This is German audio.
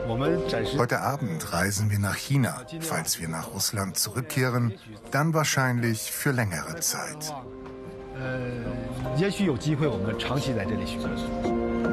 Heute Abend reisen wir nach China. Falls wir nach Russland zurückkehren, dann wahrscheinlich für längere Zeit.